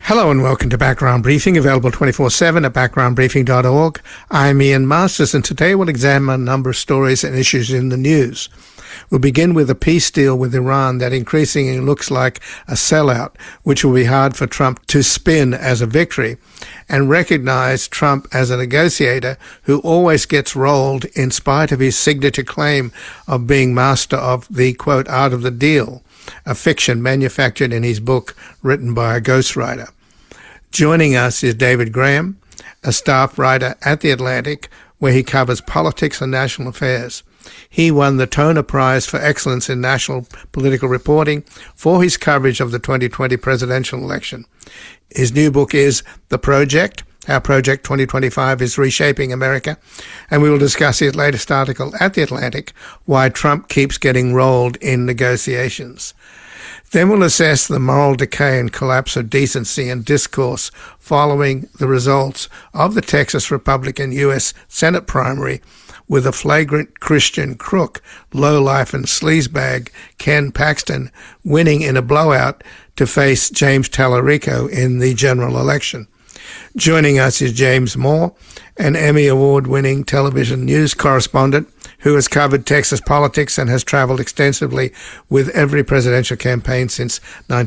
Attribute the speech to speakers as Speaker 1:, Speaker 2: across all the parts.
Speaker 1: Hello and welcome to Background Briefing, available 24/7 at backgroundbriefing.org. I'm Ian Masters, and today we'll examine a number of stories and issues in the news. We'll begin with a peace deal with Iran that increasingly looks like a sellout, which will be hard for Trump to spin as a victory, and recognize Trump as a negotiator who always gets rolled in spite of his signature claim of being master of the, quote, art of the deal, a fiction manufactured in his book written by a ghostwriter. Joining us is David Graham, a staff writer at The Atlantic, where he covers politics and national affairs. He won the Toner Prize for Excellence in National Political Reporting for his coverage of the 2020 presidential election. His new book is The Project, How Project 2025 is Reshaping America, and we will discuss his latest article at The Atlantic, Why Trump Keeps Getting Rolled in Negotiations. Then we'll assess the moral decay and collapse of decency and discourse following the results of the Texas Republican U.S. Senate primary, with a flagrant Christian crook, lowlife and sleazebag Ken Paxton winning in a blowout to face James Tallarico in the general election. Joining us is James Moore, an Emmy Award-winning television news correspondent who has covered Texas politics and has traveled extensively with every presidential campaign since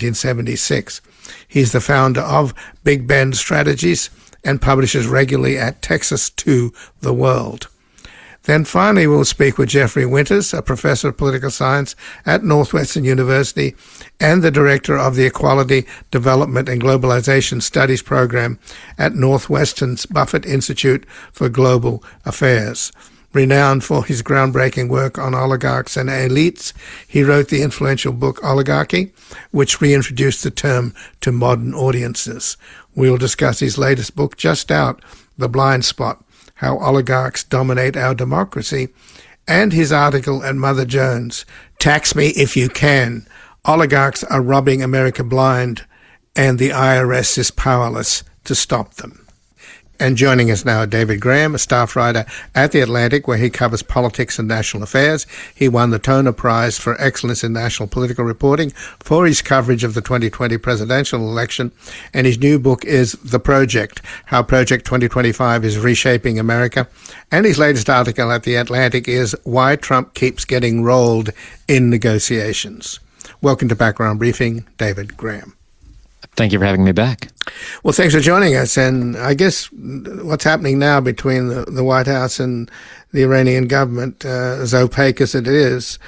Speaker 1: 1976. He's the founder of Big Bend Strategies and publishes regularly at Texas to the World. Then finally, we'll speak with Jeffrey Winters, a professor of political science at Northwestern University and the director of the Equality, Development and Globalization Studies program at Northwestern's Buffett Institute for Global Affairs. Renowned for his groundbreaking work on oligarchs and elites, he wrote the influential book Oligarchy, which reintroduced the term to modern audiences. We'll discuss his latest book, just out, The Blind Spot, How Oligarchs Dominate Our Democracy, and his article at Mother Jones, Tax Me If You Can, Oligarchs Are Robbing America Blind, and the IRS is Powerless to Stop Them. And joining us now, David Graham, a staff writer at The Atlantic, where he covers politics and national affairs. He won the Toner Prize for Excellence in National Political Reporting for his coverage of the 2020 presidential election. And his new book is The Project, How Project 2025 is Reshaping America. And his latest article at The Atlantic is Why Trump Keeps Getting Rolled in Negotiations. Welcome to Background Briefing, David Graham.
Speaker 2: Thank you for having me back.
Speaker 1: Well, thanks for joining us. And I guess what's happening now between the White House and the Iranian government, as opaque as it is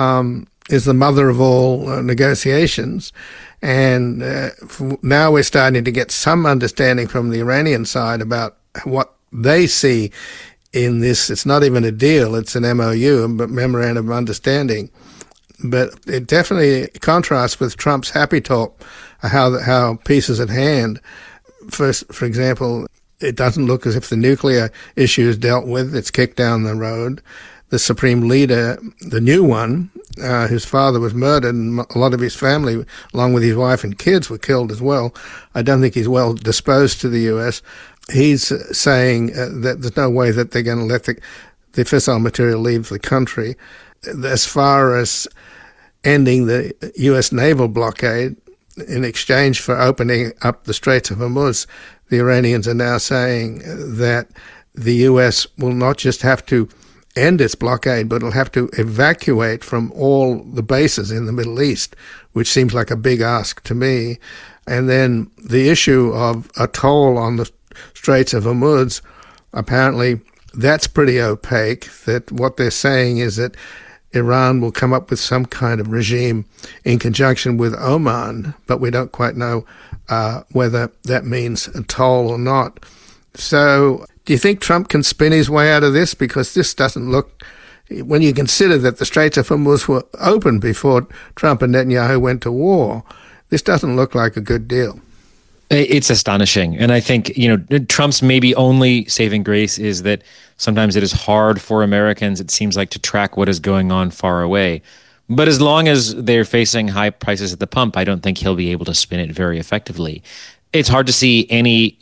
Speaker 1: the mother of all negotiations. And now we're starting to get some understanding from the Iranian side about what they see in this. It's not even a deal, it's an MOU, a memorandum of understanding. But it definitely contrasts with Trump's happy talk, how peace is at hand. First, for example, it doesn't look as if the nuclear issue is dealt with. It's kicked down the road. The supreme leader, the new one, whose father was murdered, and a lot of his family, along with his wife and kids, were killed as well. I don't think he's well disposed to the U.S. He's saying that there's no way that they're going to let the fissile material leave the country. As far as ending the U.S. naval blockade in exchange for opening up the Straits of Hormuz, the Iranians are now saying that the U.S. will not just have to end its blockade, but it'll have to evacuate from all the bases in the Middle East, which seems like a big ask to me. And then the issue of a toll on the Straits of Hormuz, apparently that's pretty opaque, that what they're saying is that Iran will come up with some kind of regime in conjunction with Oman, but we don't quite know whether that means a toll or not. So do you think Trump can spin his way out of this? Because this doesn't look, when you consider that the Straits of Hormuz were open before Trump and Netanyahu went to war, this doesn't look like a good deal.
Speaker 2: It's astonishing. And I think, Trump's maybe only saving grace is that sometimes it is hard for Americans, it seems like, to track what is going on far away. But as long as they're facing high prices at the pump, I don't think he'll be able to spin it very effectively. It's hard to see any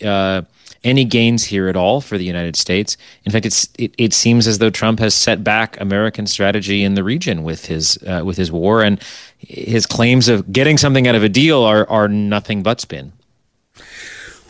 Speaker 2: gains here at all for the United States. In fact, it seems as though Trump has set back American strategy in the region with his war, and his claims of getting something out of a deal are nothing but spin.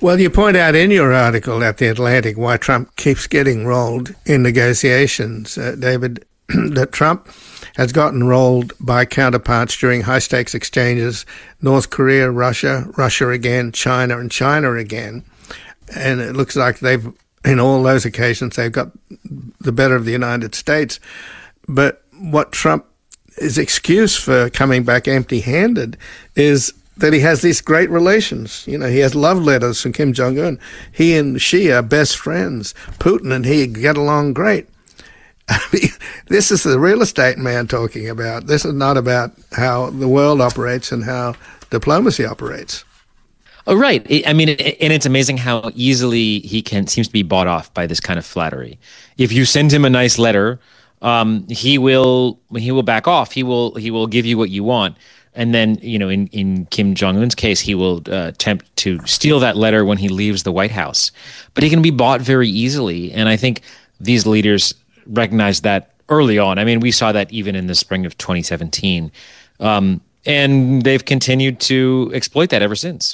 Speaker 1: Well, you point out in your article at The Atlantic why Trump keeps getting rolled in negotiations, David, that Trump has gotten rolled by counterparts during high-stakes exchanges, North Korea, Russia, Russia again, China, and China again. And it looks like in all those occasions, they've got the better of the United States. But what Trump's excuse for coming back empty-handed is that he has these great relations. You know, he has love letters from Kim Jong-un. He and Xi are best friends. Putin and he get along great. I mean, this is the real estate man talking about. This is not about how the world operates and how diplomacy operates.
Speaker 2: Oh, right. I mean, and it's amazing how easily he seems to be bought off by this kind of flattery. If you send him a nice letter, he will back off. He will give you what you want. And then, you know, in Kim Jong-un's case, he will attempt to steal that letter when he leaves the White House. But he can be bought very easily. And I think these leaders recognize that early on. I mean, we saw that even in the spring of 2017. And they've continued to exploit that ever since.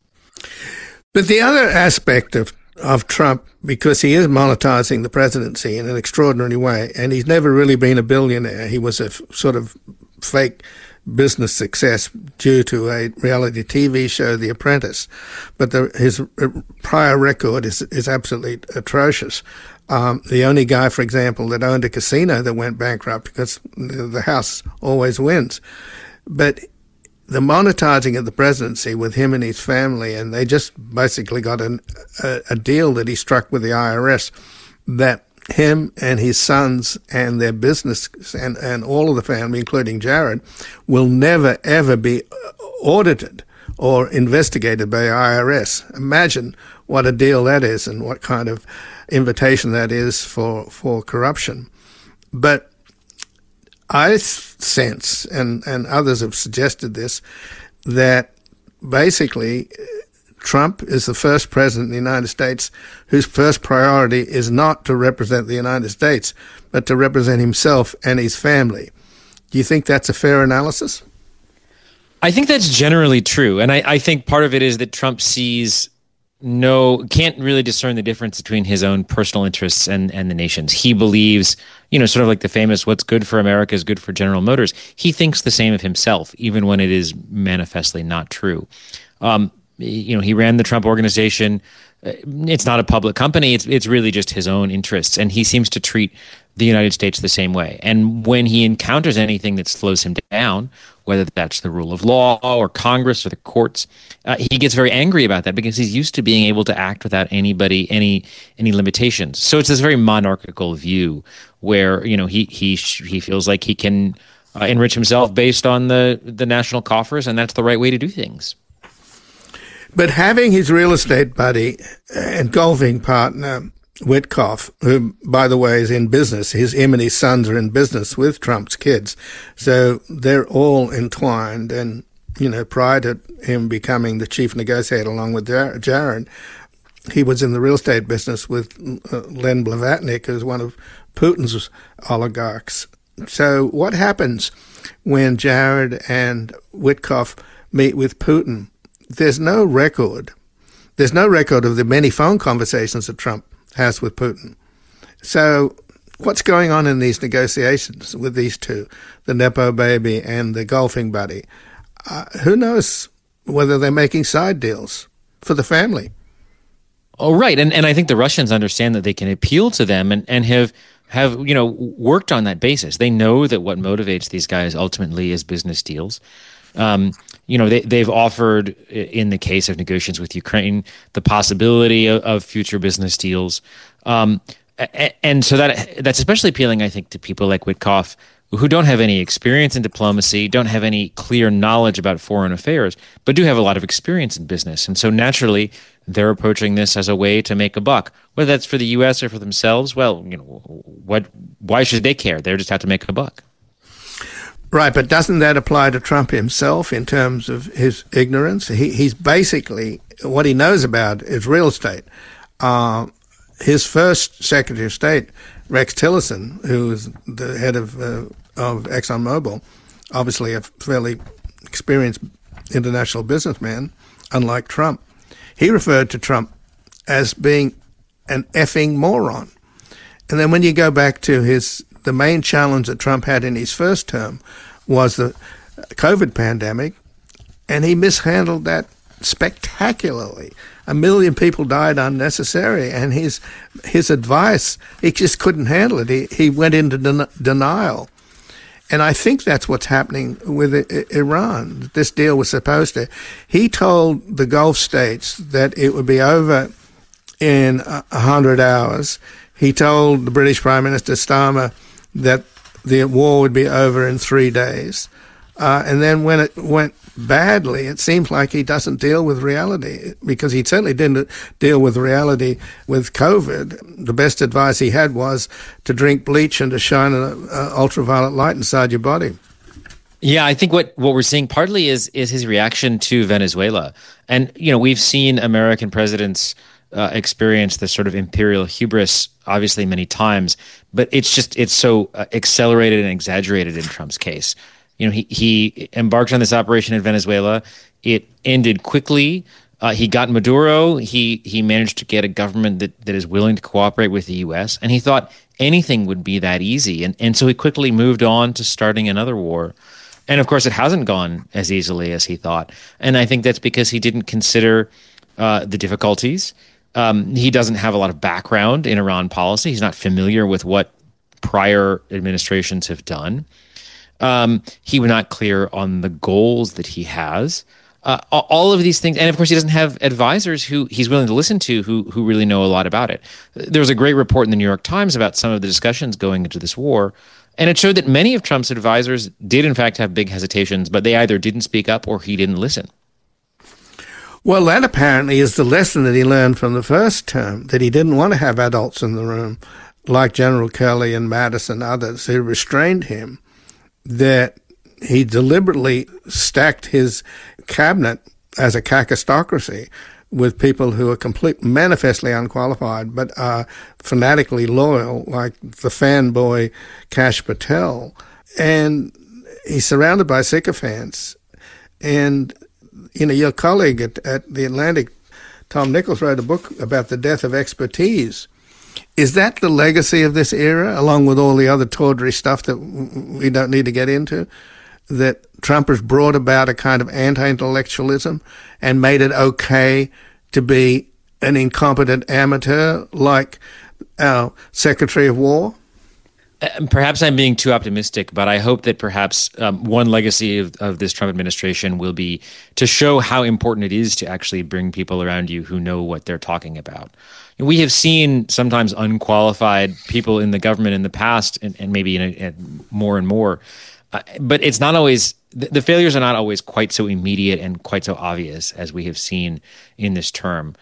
Speaker 1: But the other aspect of Trump, because he is monetizing the presidency in an extraordinary way, and he's never really been a billionaire. He was a sort of fake business success due to a reality TV show, The Apprentice. But his prior record is absolutely atrocious. The only guy, for example, that owned a casino that went bankrupt because the house always wins. But the monetizing of the presidency with him and his family, and they just basically got a deal that he struck with the IRS that him and his sons and their business and all of the family, including Jared, will never, ever be audited or investigated by the IRS. Imagine what a deal that is and what kind of invitation that is for corruption. But I sense, and others have suggested this, that basically Trump is the first president in the United States whose first priority is not to represent the United States, but to represent himself and his family. Do you think that's a fair analysis?
Speaker 2: I think that's generally true. And I think part of it is that Trump can't really discern the difference between his own personal interests and the nation's. He believes, sort of like the famous, what's good for America is good for General Motors. He thinks the same of himself, even when it is manifestly not true. He ran the Trump Organization. It's not a public company. It's really just his own interests. And he seems to treat the United States the same way. And when he encounters anything that slows him down, whether that's the rule of law or Congress or the courts, he gets very angry about that because he's used to being able to act without any limitations. So it's this very monarchical view where, he feels like he can enrich himself based on the national coffers, and that's the right way to do things.
Speaker 1: But having his real estate buddy and golfing partner, Witkoff, who, by the way, is in business, him and his sons are in business with Trump's kids. So they're all entwined. And, prior to him becoming the chief negotiator along with Jared, he was in the real estate business with Len Blavatnik, who's one of Putin's oligarchs. So what happens when Jared and Witkoff meet with Putin? There's no record. There's no record of the many phone conversations that Trump has with Putin. So what's going on in these negotiations with these two, the Nepo baby and the golfing buddy? Who knows whether they're making side deals for the family?
Speaker 2: Oh, right. And I think the Russians understand that they can appeal to them and have worked on that basis. They know that what motivates these guys ultimately is business deals. They've offered, in the case of negotiations with Ukraine, the possibility of future business deals. And so that's especially appealing, I think, to people like Witkoff, who don't have any experience in diplomacy, don't have any clear knowledge about foreign affairs, but do have a lot of experience in business. And so naturally, they're approaching this as a way to make a buck, whether that's for the U.S. or for themselves. Well, why should they care? They just have to make a buck.
Speaker 1: Right, but doesn't that apply to Trump himself in terms of his ignorance? He's basically, what he knows about is real estate. His first Secretary of State, Rex Tillerson, who was the head of ExxonMobil, obviously a fairly experienced international businessman, unlike Trump, he referred to Trump as being an effing moron. And then when you go back to the main challenge that Trump had in his first term was the COVID pandemic, and he mishandled that spectacularly. 1 million people died unnecessarily, and his advice, he just couldn't handle it. He went into denial. And I think that's what's happening with Iran. This deal was supposed to. He told the Gulf states that it would be over in 100 hours. He told the British Prime Minister Starmer that the war would be over in 3 days. And then when it went badly, it seems like he doesn't deal with reality, because he certainly didn't deal with reality with COVID. The best advice he had was to drink bleach and to shine an ultraviolet light inside your body.
Speaker 2: Yeah, I think what we're seeing partly is his reaction to Venezuela. And, we've seen American presidents experience this sort of imperial hubris, obviously many times, but it's so accelerated and exaggerated in Trump's case. He embarked on this operation in Venezuela. It ended quickly. He got Maduro. He managed to get a government that is willing to cooperate with the U.S., and he thought anything would be that easy. And so he quickly moved on to starting another war. And of course, it hasn't gone as easily as he thought. And I think that's because he didn't consider the difficulties. He doesn't have a lot of background in Iran policy. He's not familiar with what prior administrations have done. He was not clear on the goals that he has. All of these things, and of course, he doesn't have advisors who he's willing to listen to who really know a lot about it. There was a great report in the New York Times about some of the discussions going into this war, and it showed that many of Trump's advisors did, in fact, have big hesitations, but they either didn't speak up or he didn't listen.
Speaker 1: Well, that apparently is the lesson that he learned from the first term, that he didn't want to have adults in the room like General Kelly and Mattis and others who restrained him, that he deliberately stacked his cabinet as a kakistocracy with people who are manifestly unqualified but are fanatically loyal, like the fanboy Kash Patel. And he's surrounded by sycophants. And, your colleague at The Atlantic, Tom Nichols, wrote a book about the death of expertise. Is that the legacy of this era, along with all the other tawdry stuff that we don't need to get into, that Trump has brought about a kind of anti-intellectualism and made it okay to be an incompetent amateur like our Secretary of War?
Speaker 2: Perhaps I'm being too optimistic, but I hope that perhaps one legacy of this Trump administration will be to show how important it is to actually bring people around you who know what they're talking about. We have seen sometimes unqualified people in the government in the past, and maybe more and more, but it's not always, the failures are not always quite so immediate and quite so obvious as we have seen in this term.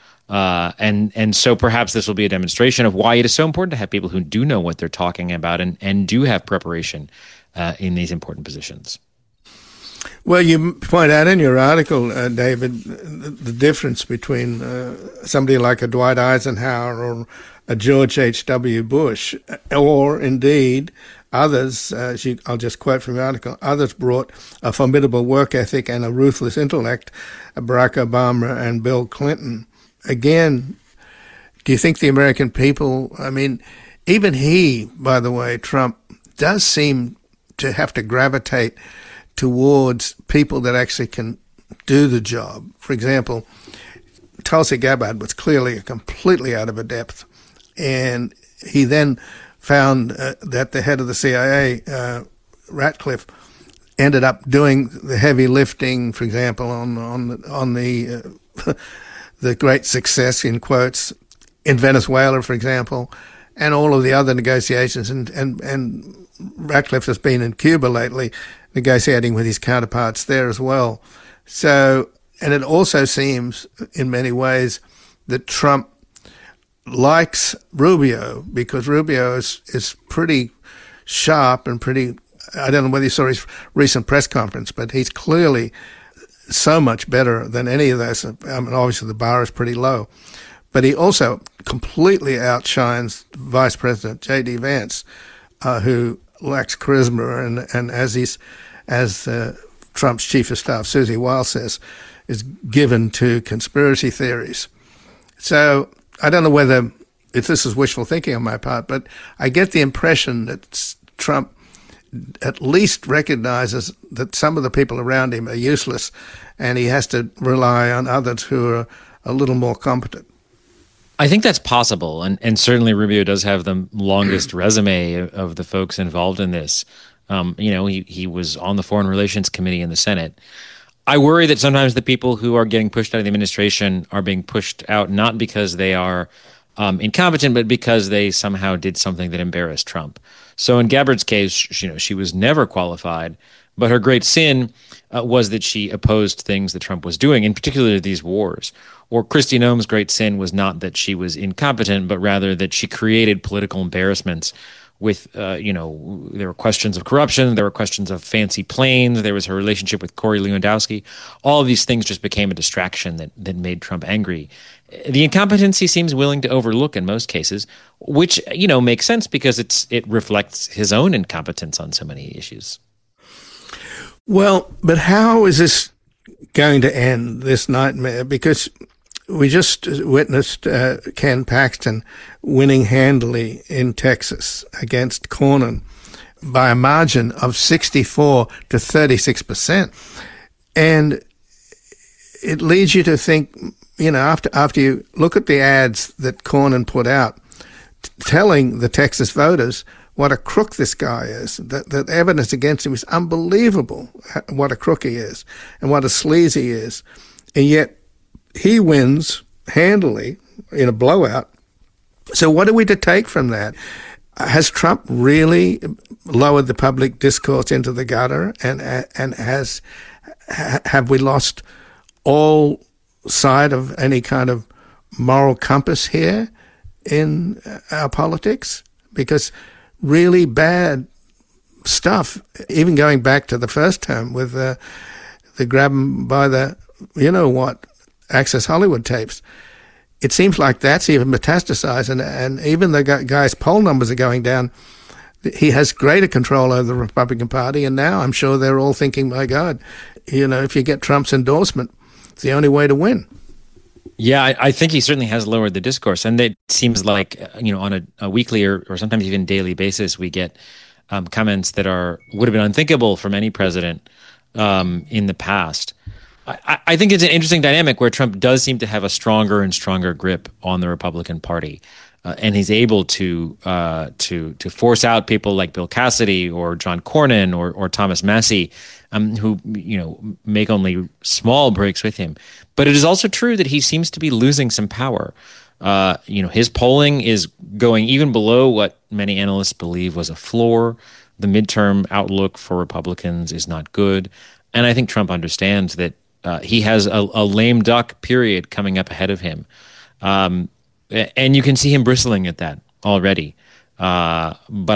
Speaker 2: And so perhaps this will be a demonstration of why it is so important to have people who do know what they're talking about and do have preparation in these important positions.
Speaker 1: Well, you point out in your article, David, the difference between somebody like a Dwight Eisenhower or a George H.W. Bush, or indeed others, I'll just quote from the article, others brought a formidable work ethic and a ruthless intellect, Barack Obama and Bill Clinton. Again, do you think the American people, even he, by the way, Trump, does seem to have to gravitate towards people that actually can do the job. For example, Tulsi Gabbard was clearly completely out of her depth, and he then found that the head of the CIA, Ratcliffe, ended up doing the heavy lifting. For example, on the the great success in quotes in Venezuela, for example, and all of the other negotiations, and Ratcliffe has been in Cuba lately, negotiating with his counterparts there as well. So, and it also seems in many ways that Trump likes Rubio, because Rubio is pretty sharp and pretty, I don't know whether you saw his recent press conference, but he's clearly so much better than any of those. Obviously the bar is pretty low, but he also completely outshines Vice President J.D. Vance, who lacks charisma, and as Trump's chief of staff, Susie Wiles, says, is given to conspiracy theories. So I don't know if this is wishful thinking on my part, but I get the impression that Trump at least recognizes that some of the people around him are useless and he has to rely on others who are a little more competent.
Speaker 2: I think that's possible, and certainly Rubio does have the longest resume of the folks involved in this. He was on the Foreign Relations Committee in the Senate. I worry that sometimes the people who are getting pushed out of the administration are being pushed out not because they are incompetent, but because they somehow did something that embarrassed Trump. So in Gabbard's case, she was never qualified, but her great sin was that she opposed things that Trump was doing, in particular these wars. Or Kristi Noem's great sin was not that she was incompetent, but rather that she created political embarrassments with, there were questions of corruption, there were questions of fancy planes, there was her relationship with Corey Lewandowski. All of these things just became a distraction that made Trump angry. The incompetency seems willing to overlook in most cases, which, makes sense because it reflects his own incompetence on so many issues.
Speaker 1: Well, but how is this going to end, this nightmare? Because we just witnessed Ken Paxton winning handily in Texas against Cornyn by a margin of 64 to 36%. And it leads you to think, after you look at the ads that Cornyn put out telling the Texas voters what a crook this guy is, that evidence against him is unbelievable, what a crook he is and what a sleaze he is. And yet he wins handily in a blowout. So what are we to take from that? Has Trump really lowered the public discourse into the gutter, and have we lost all sight of any kind of moral compass here in our politics? Because really bad stuff, even going back to the first term with the grab him by the, Access Hollywood tapes. It seems like that's even metastasized, and even the guy's poll numbers are going down. He has greater control over the Republican Party, and now I'm sure they're all thinking, my God, if you get Trump's endorsement, it's the only way to win.
Speaker 2: Yeah, I think he certainly has lowered the discourse, and it seems like on a weekly or sometimes even daily basis, we get comments that would have been unthinkable from any president in the past. I think it's an interesting dynamic where Trump does seem to have a stronger and stronger grip on the Republican Party, and he's able to force out people like Bill Cassidy or John Cornyn or Thomas Massie, who make only small breaks with him. But it is also true that he seems to be losing some power. His polling is going even below what many analysts believe was a floor. The midterm outlook for Republicans is not good, and I think Trump understands that. He has a lame duck period coming up ahead of him. And you can see him bristling at that already. But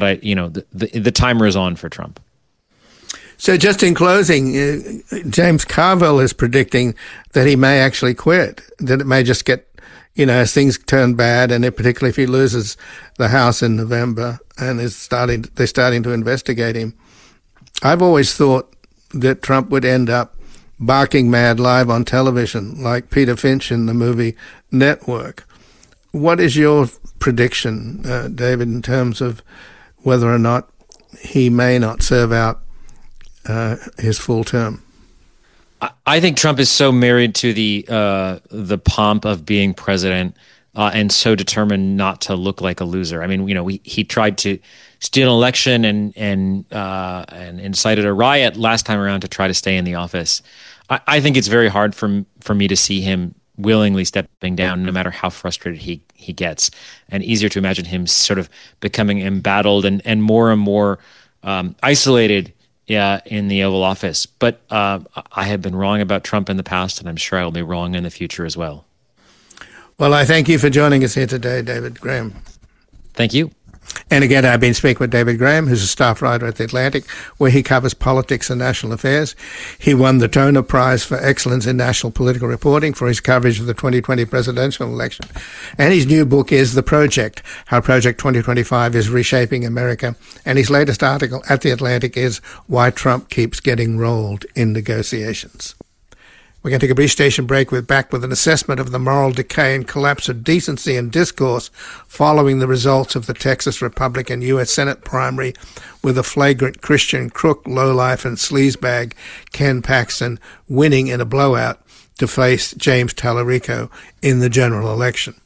Speaker 2: the timer is on for Trump.
Speaker 1: So just in closing, James Carville is predicting that he may actually quit, that it may just get, as things turn bad, and particularly if he loses the House in November and they're starting to investigate him. I've always thought that Trump would end up barking mad live on television like Peter Finch in the movie Network. What is your prediction, David, in terms of whether or not he may not serve out his full term?
Speaker 2: I think Trump is so married to the pomp of being president and so determined not to look like a loser. I mean, he tried to steal an election and incited a riot last time around to try to stay in the office. I think it's very hard for me to see him willingly stepping down, no matter how frustrated he gets, and easier to imagine him sort of becoming embattled and more isolated in the Oval Office. But I have been wrong about Trump in the past, and I'm sure I will be wrong in the future as well.
Speaker 1: Well, I thank you for joining us here today, David Graham.
Speaker 2: Thank you.
Speaker 1: And again, I've been speaking with David Graham, who's a staff writer at The Atlantic, where he covers politics and national affairs. He won the Toner Prize for Excellence in National Political Reporting for his coverage of the 2020 presidential election. And his new book is The Project, How Project 2025 is Reshaping America. And his latest article at The Atlantic is Why Trump Keeps Getting Rolled in Negotiations. We're going to take a brief station break. We're back with an assessment of the moral decay and collapse of decency and discourse following the results of the Texas Republican U.S. Senate primary, with a flagrant Christian crook, lowlife, and sleazebag Ken Paxton winning in a blowout to face James Tallarico in the general election.